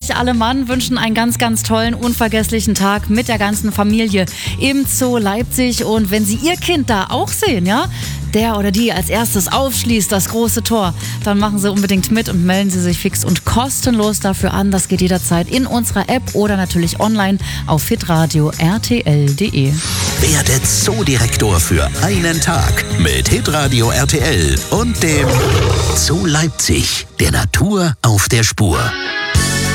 Friedrich Allemann wünschen einen ganz, ganz tollen, unvergesslichen Tag mit der ganzen Familie im Zoo Leipzig. Und wenn Sie Ihr Kind da auch sehen, ja, der oder die als erstes aufschließt das große Tor, dann machen Sie unbedingt mit und melden Sie sich fix und kostenlos dafür an. Das geht jederzeit in unserer App oder natürlich online auf hitradio rtl.de. Werde Zoodirektor für einen Tag mit Hitradio RTL und dem Zoo Leipzig, der Natur auf der Spur.